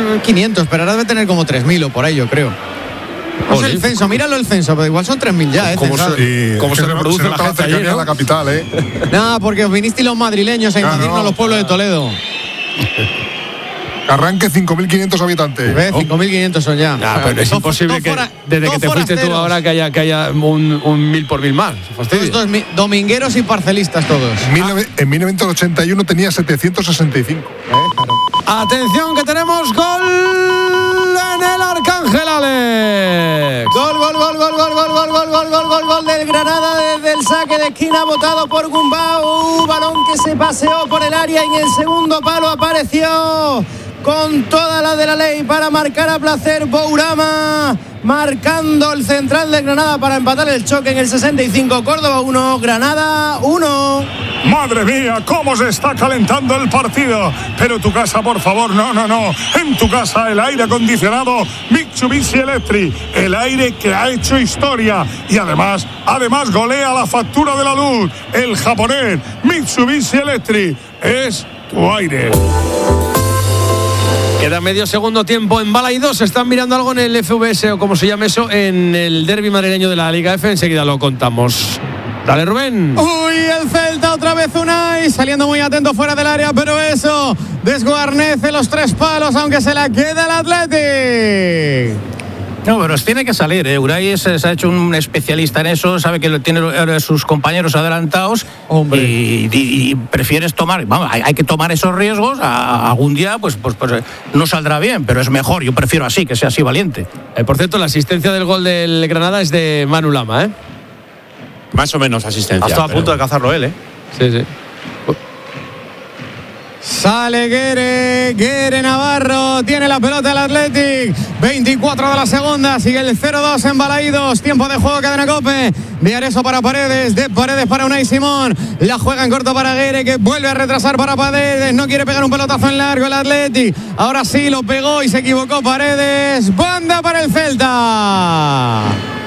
500, pero ahora debe tener como 3.000 o por ahí, yo creo. No sé el censo, míralo el censo, pero igual son 3.000 ya, ¿Cómo se reproduce la gente allí, ¿no? En la capital, Nada, porque os vinisteis los madrileños a invadirnos los pueblos de Toledo. Arranque 5.500 habitantes. 5.500 son ya. Pero es imposible que desde que te fuiste tú ahora que haya un 1.000 por 1.000 más. Todos domingueros y parcelistas todos. En 1981 tenía 765. Claro. Atención que tenemos gol en el Arcángel, Alex. Gol del Granada desde el saque de esquina botado por Gumbau. Balón que se paseó por el área y en el segundo palo apareció con toda la de la ley para marcar a placer Bourama, marcando el central de Granada para empatar el choque en el 65. Córdoba 1, Granada 1. Madre mía, cómo se está calentando el partido. Pero tu casa, por favor, no. En tu casa el aire acondicionado Mitsubishi Electric, el aire que ha hecho historia y además golea la factura de la luz. El japonés Mitsubishi Electric es tu aire. Queda medio segundo tiempo en Balaidos. Se están mirando algo en el FVS o como se llame eso, en el derbi madrileño de la Liga F. Enseguida lo contamos. Dale, Rubén. Uy, el Celta otra vez Unai, saliendo muy atento fuera del área, pero eso desguarnece los 3 palos, aunque se la queda el Athletic. No, pero tiene que salir, Unai se ha hecho un especialista en eso, sabe que tiene sus compañeros adelantados. Hombre. Y prefieres tomar, vamos, hay que tomar esos riesgos, algún día pues no saldrá bien, pero es mejor, yo prefiero así, que sea así valiente. Por cierto, la asistencia del gol del Granada es de Manu Lama, ¿eh? Más o menos asistencia. Ha estado a punto de cazarlo él, ¿eh? Sí. Sale Guere Navarro, tiene la pelota el Athletic, 24 de la segunda, sigue el 0-2 en Balaidos, tiempo de juego, cadena COPE, de Areso para Paredes, de Paredes para Unai Simón, la juega en corto para Guere, que vuelve a retrasar para Paredes, no quiere pegar un pelotazo en largo el Athletic, ahora sí lo pegó y se equivocó Paredes, banda para el Celta,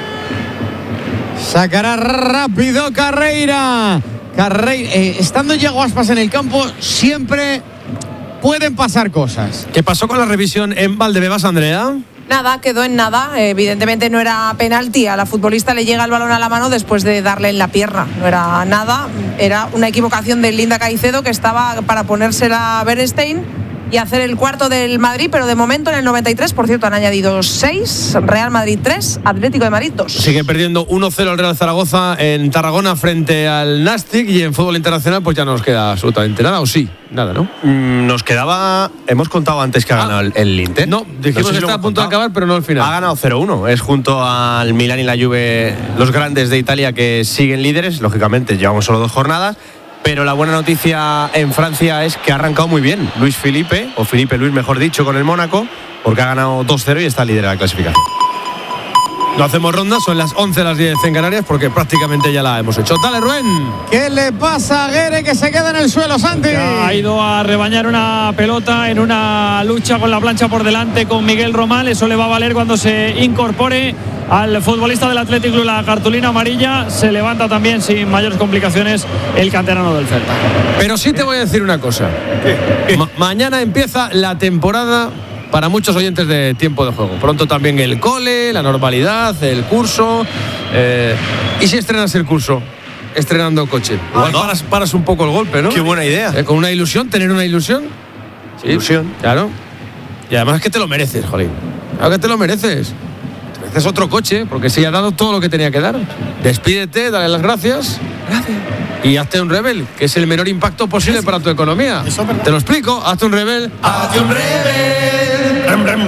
sacará rápido Carreira. Estando Yago Aspas en el campo, siempre pueden pasar cosas. ¿Qué pasó con la revisión en Valdebebas, Andrea? Nada, quedó en nada. Evidentemente no era penalti. A la futbolista le llega el balón a la mano después de darle en la pierna. No era nada. Era una equivocación de Linda Caicedo, que estaba para ponérsela a Bernstein y hacer el cuarto del Madrid, pero de momento en el 93, por cierto, han añadido 6, Real Madrid 3, Atlético de Madrid 2. Sigue perdiendo 1-0 el Real Zaragoza en Tarragona frente al Nastic, y en fútbol internacional pues ya no nos queda absolutamente nada, ¿o sí? Nada, ¿no? Nos quedaba, hemos contado antes que ha ganado el Inter. No, dijimos que está a punto de acabar, pero no al final. Ha ganado 0-1, es junto al Milan y la Juve los grandes de Italia que siguen líderes, lógicamente llevamos solo 2 jornadas. Pero la buena noticia en Francia es que ha arrancado muy bien Luis Felipe, o Felipe Luis mejor dicho, con el Mónaco, porque ha ganado 2-0 y está líder de la clasificación. No hacemos ronda, son las 11, las 10 en Canarias, porque prácticamente ya la hemos hecho. Dale, Rubén. ¿Qué le pasa a Guere, que se queda en el suelo, Santi? Ha ido a rebañar una pelota en una lucha con la plancha por delante con Miguel Román. Eso le va a valer cuando se incorpore al futbolista del Athletic Club la cartulina amarilla. Se levanta también sin mayores complicaciones el canterano del Celta. Pero sí te voy a decir una cosa. Mañana empieza la temporada para muchos oyentes de Tiempo de Juego. Pronto también el cole, la normalidad, el curso. ¿Y si estrenas el curso? Estrenando coche. Igual paras un poco el golpe, ¿no? Qué buena idea. Con una ilusión, tener una ilusión. Sí, ilusión. Claro. Y además que te lo mereces, jolín. Claro que te lo mereces. Te mereces otro coche, porque si ha dado todo lo que tenía que dar. Despídete, dale las gracias. Gracias. Y hazte un Rebel, que es el menor impacto posible para tu economía. Te lo explico, hazte un Rebel. ¡Hazte un Rebel!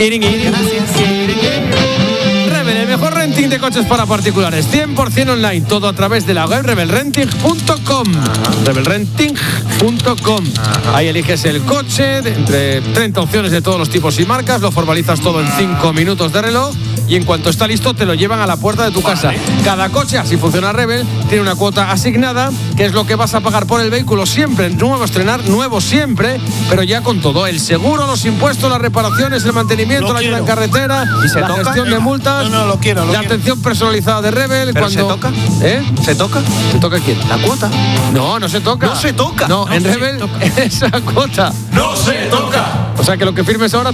Rebel, el mejor renting de coches para particulares, 100% online, todo a través de la web rebelrenting.com. Rebelrenting.com. Ahí eliges el coche entre 30 opciones de todos los tipos y marcas, lo formalizas todo en 5 minutos de reloj y en cuanto está listo te lo llevan a la puerta de tu casa. Cada coche, así funciona Rebel, tiene una cuota asignada, que es lo que vas a pagar por el vehículo siempre, nuevo a estrenar, nuevo siempre, pero ya con todo, el seguro, los impuestos, las reparaciones, el mantenimiento, la ayuda en carretera, la gestión de multas, lo quiero. La atención personalizada de Rebel. ¿Pero se toca? ¿Se toca? ¿Se toca quién? ¿La cuota? No, no se toca. ¿No se toca? No, en Rebel esa cuota no se toca. O sea que lo que firmes ahora